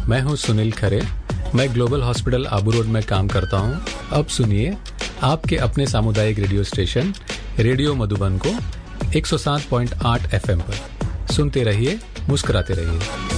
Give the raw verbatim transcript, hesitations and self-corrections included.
मैं हूं सुनील खरे। मैं ग्लोबल हॉस्पिटल आबू रोड में काम करता हूं। अब सुनिए आपके अपने सामुदायिक रेडियो स्टेशन रेडियो मधुबन को एक सौ सात पॉइंट आठ एफएम पर। सुनते रहिए, मुस्कुराते रहिए।